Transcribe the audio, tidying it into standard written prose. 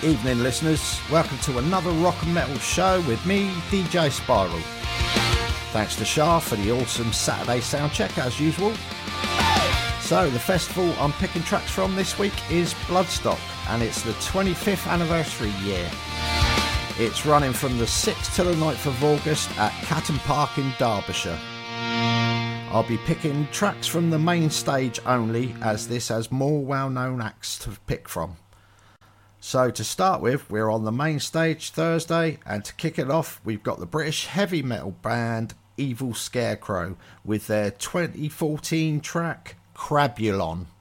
Evening listeners, welcome to another rock and metal show with me, DJ Spiral. Thanks to Shah for the awesome Saturday sound check as usual. So the festival I'm picking tracks from this week is Bloodstock, and it's the 25th anniversary year. It's running from the 6th to the 9th of August at Catton Park in Derbyshire. I'll be picking tracks from the main stage only, as this has more well-known acts to pick from. So to start with, we're on the main stage Thursday, and to kick it off, we've got the British heavy metal band Evil Scarecrow with their 2014 track Crabulon.